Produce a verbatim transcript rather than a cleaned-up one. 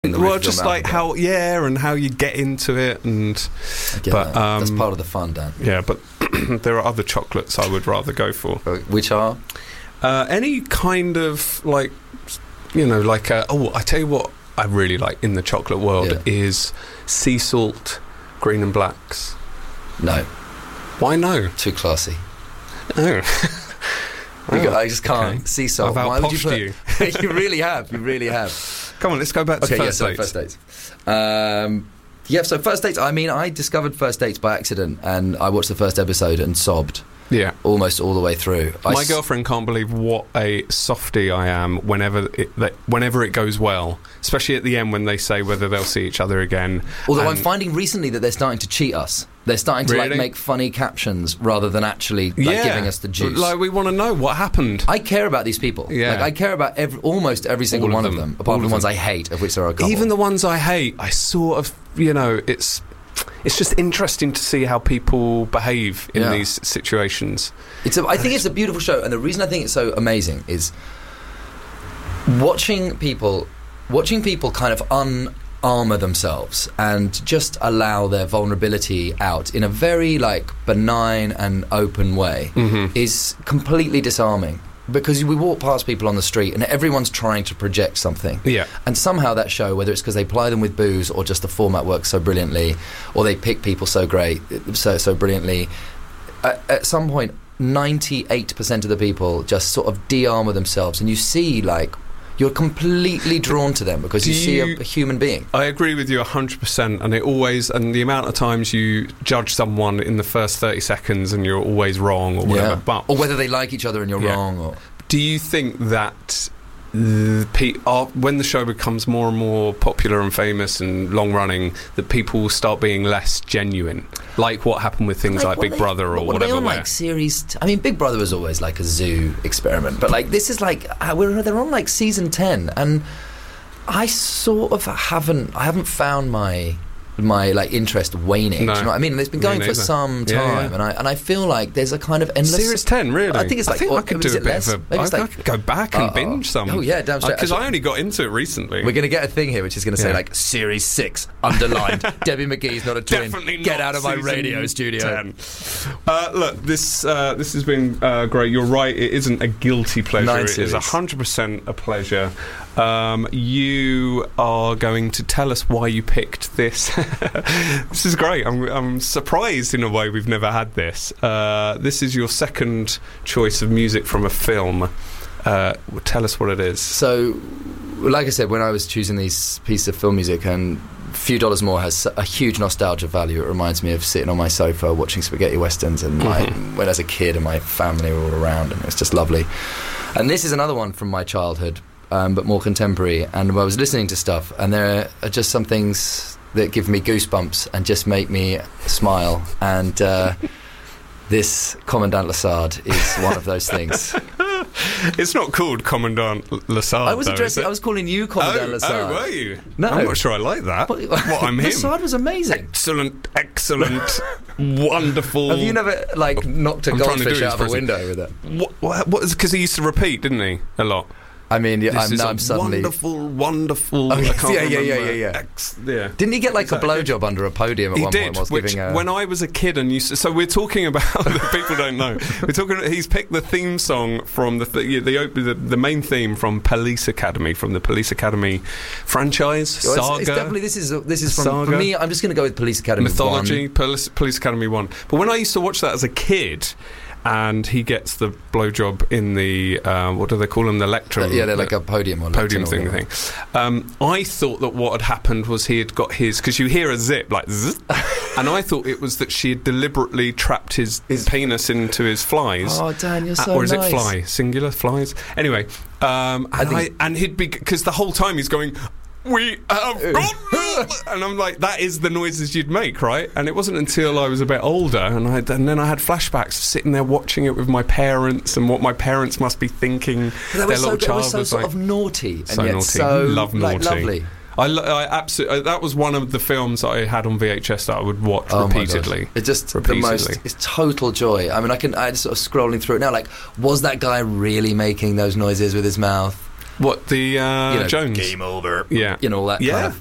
Well, just like how, yeah, and how you get into it, and but that. Um, that's part of the fun, Dan. Yeah, but there are other chocolates I would rather go for. Which are uh, any kind of like, you know, like uh, oh, I tell you what, I really like in the chocolate world yeah. is sea salt, green and blacks. No, why no? Too classy. Oh. Oh, I just can't. Okay. Sea salt. I've Why would you put you? You really have. You really have. Come on, let's go back to okay, first yeah, dates. So first dates. Um, yeah, so first dates. I mean, I discovered First Dates by accident, and I watched the first episode and sobbed. Yeah, almost all the way through. My I girlfriend can't believe what a softie I am whenever it, whenever it goes well, especially at the end when they say whether they'll see each other again. Although I'm finding recently that they're starting to cheat us. They're starting to really? like make funny captions rather than actually like, yeah. giving us the juice. Like we want to know what happened. I care about these people. Yeah. Like I care about every, almost every single All one of of them. them, apart All from the of ones them. I hate, of which there are a couple. Even the ones I hate, I sort of, you know, it's it's just interesting to see how people behave in yeah. these situations. It's a, I think it's a beautiful show, and the reason I think it's so amazing is watching people, watching people kind of unarmor themselves and just allow their vulnerability out in a very like benign and open way mm-hmm. is completely disarming. Because we walk past people on the street and everyone's trying to project something. Yeah. And somehow that show, whether it's because they ply them with booze or just the format works so brilliantly, or they pick people so great, so so brilliantly, at, at some point, ninety-eight percent of the people just sort of de-armor themselves, and you see, like, you're completely drawn to them because you, you see a, a human being. I agree with you one hundred percent, and it always, and the amount of times you judge someone in the first thirty seconds and you're always wrong or whatever. Yeah. But or whether they like each other and you're yeah. wrong. Or do you think that the pe- are, when the show becomes more and more popular and famous and long running, that people will start being less genuine, like what happened with things like, like Big they, Brother or what whatever? Are they on where? like series t- I mean, Big Brother was always like a zoo experiment, but like this is like uh, we're they're on like season ten, and I sort of haven't I haven't found my my like interest waning. No. Do you know what I mean? And it's been going Me for neither. some time, yeah, yeah. and I and I feel like there's a kind of endless Series ten, really. I think it's like I think or, I could is do a it bit less? of a. Maybe I, it's like, I could go back and uh-oh. binge some. Oh yeah, damn straight. Because I only got into it recently. We're going to get a thing here which is going to say yeah. like Series six underlined. Debbie McGee's not a twin. Definitely not. Get out of my radio studio. ten. Uh, look, this uh, this has been uh, great. You're right. It isn't a guilty pleasure. Nine it series. is one hundred percent a pleasure. Um, you are going to tell us why you picked this. This is great. I'm, I'm surprised in a way we've never had this. Uh, this is your second choice of music from a film. Uh, tell us what it is. So, like I said, when I was choosing these pieces of film music, and Few Dollars More has a huge nostalgia value. It reminds me of sitting on my sofa watching spaghetti westerns, and my, mm-hmm. when as a kid and my family were all around, and it was just lovely. And this is another one from my childhood, um, but more contemporary. And I was listening to stuff, and there are just some things that give me goosebumps and just make me smile. And uh, this Commandant Lassard is one of those things. It's not called Commandant Lassard. I was though, addressing. I was calling you Commandant oh, Lassard. Oh, were you? No, I'm not sure I like that. What, what I'm him. Lassard was amazing. Excellent, excellent, wonderful. Have you never like knocked a I'm trying to goldfish do out of a his window with it? What? What? what is? Because he used to repeat, didn't he? A lot. I mean, yeah, This I'm, is now a I'm suddenly wonderful, wonderful. Oh, I can't yeah, yeah, yeah, remember. yeah, yeah. Ex- yeah. Didn't he get like Is a that blowjob under a podium at He one did, point? Whilst which giving a... when I was a kid and used to, so we're talking about people don't know. We're talking. He's picked the theme song from the the the, the, the main theme from Police Academy, from the Police Academy franchise Well, saga. It's, it's definitely this is this is from Saga. for me. I'm just going to go with Police Academy Mythology, one. Police, Police Academy one. But when I used to watch that as a kid, and he gets the blowjob in the uh, what do they call them? The lectern. Uh, yeah, they're like a podium or podium lectern thing. or thing. Um, I thought that what had happened was he had got his, because you hear a zip like, zzz, and I thought it was that she had deliberately trapped his, his penis into his flies. Oh, Dan, you're Uh, so or is nice. it fly? Singular flies. Anyway, um, and, I I I, think- and he'd be, because the whole time he's going, we have gone, and I'm like, that is the noises you'd make, right? And it wasn't until I was a bit older, and I and then I had flashbacks of sitting there watching it with my parents, and what my parents must be thinking. That Their was so, little good. It child was so was sort like, of naughty and so yet naughty. so Love naughty. like, lovely. I, lo- I absolutely. That was one of the films that I had on V H S that I would watch Oh my repeatedly. God. It's just repeatedly. the most. It's total joy. I mean, I can. I'm sort of scrolling through it now. Like, was that guy really making those noises with his mouth? What, the uh, You know, Jones? Game over. Yeah. You know, all that Yeah. kind of